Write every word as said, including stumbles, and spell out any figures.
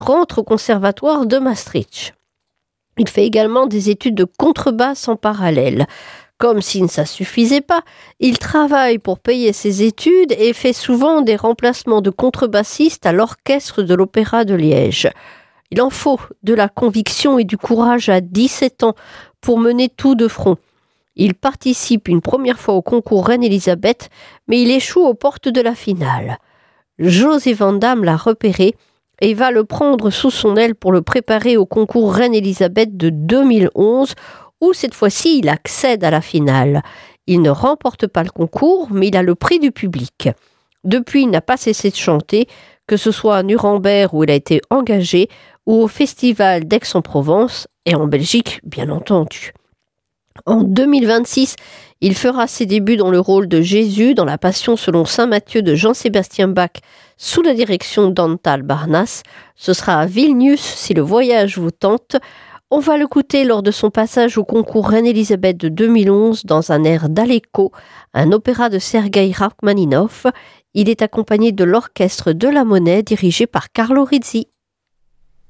rentre au conservatoire de Maastricht. Il fait également des études de contrebasse en parallèle. Comme si ça ne suffisait pas, il travaille pour payer ses études et fait souvent des remplacements de contrebassiste à l'orchestre de l'Opéra de Liège. Il en faut de la conviction et du courage à dix-sept ans pour mener tout de front. Il participe une première fois au concours Reine-Élisabeth, mais il échoue aux portes de la finale. José Van Damme l'a repéré et va le prendre sous son aile pour le préparer au concours Reine-Élisabeth de deux mille onze, où cette fois-ci il accède à la finale. Il ne remporte pas le concours, mais il a le prix du public. Depuis, il n'a pas cessé de chanter, que ce soit à Nuremberg où il a été engagé, ou au festival d'Aix-en-Provence, et en Belgique, bien entendu. En deux mille vingt-six, il fera ses débuts dans le rôle de Jésus dans la Passion selon saint Matthieu de Jean-Sébastien Bach sous la direction d'Antal Barnas. Ce sera à Vilnius si le voyage vous tente. On va l'écouter lors de son passage au concours Reine-Élisabeth de deux mille onze dans un air d'Aleko, un opéra de Sergueï Rachmaninov. Il est accompagné de l'orchestre de la Monnaie dirigé par Carlo Rizzi.